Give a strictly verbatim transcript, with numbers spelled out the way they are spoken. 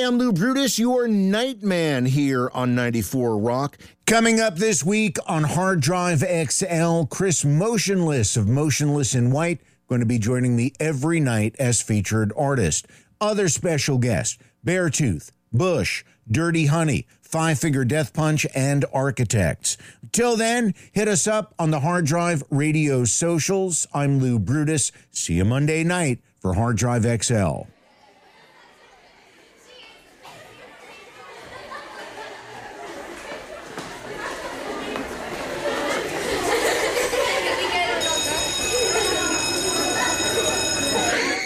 I'm Lou Brutus, your Nightman here on ninety-four Rock. Coming up this week on Hard Drive X L, Chris Motionless of Motionless in White going to be joining me every night as featured artist. Other special guests, Beartooth, Bush, Dirty Honey, Five Finger Death Punch, and Architects. Till then, hit us up on the Hard Drive Radio socials. I'm Lou Brutus. See you Monday night for Hard Drive X L.